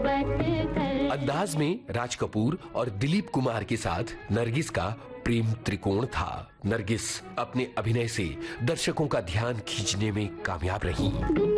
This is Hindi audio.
अंदाज में राज कपूर और दिलीप कुमार के साथ नरगिस का प्रेम त्रिकोण था। नरगिस अपने अभिनय से दर्शकों का ध्यान खींचने में कामयाब रही।